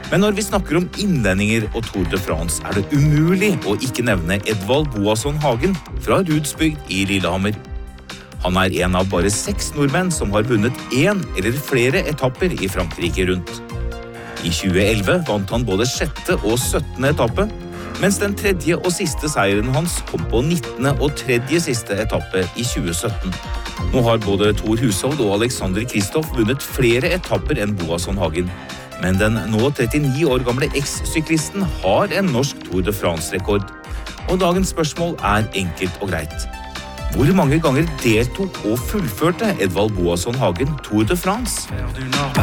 Men når vi snakker om innlendinger og Tour de France, er det umulig å ikke nevne Edvald Boasson Hagen fra Rudsbygd i Lillehammer. Han er en av bare 6 nordmenn som har vunnet 1 eller flere etapper i Frankrike rundt. I 2011 vant han både 6. og 17. etappe, mens den 3. og siste seieren hans kom på 19. og 3. siste etappe i 2017. Nå har både Thor Hushovd og Alexander Kristoff vunnet flere etapper enn Boasson Hagen, men den nå 39 år gamle eks-syklisten har en norsk Tour de France-rekord. Og dagens spørsmål er enkelt og greit. Hvor mange ganger deltok og fullførte Edvald Boasson Hagen Tour de France?